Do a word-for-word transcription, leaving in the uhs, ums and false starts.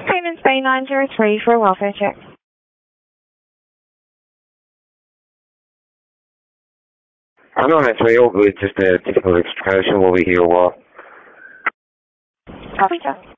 Payments Bay nine zero three for a welfare check. I'm not actually all good, just a difficult extrication. We'll be here a while. Copy, sir.